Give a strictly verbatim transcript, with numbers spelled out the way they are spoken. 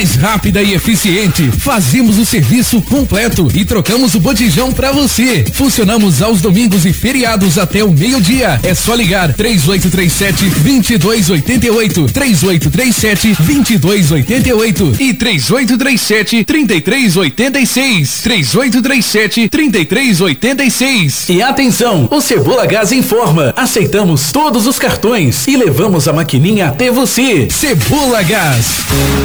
Mais rápida e eficiente, fazemos o serviço completo e trocamos o botijão pra você. Funcionamos aos domingos e feriados até o meio-dia. É só ligar três oito três sete, dois dois oito oito, três oito três sete, dois dois oito oito e três oito três sete, três três oito seis, três oito três sete, três três oito seis. E atenção, o Cebola Gás informa, aceitamos todos os cartões e levamos a maquininha até você. Cebola Gás.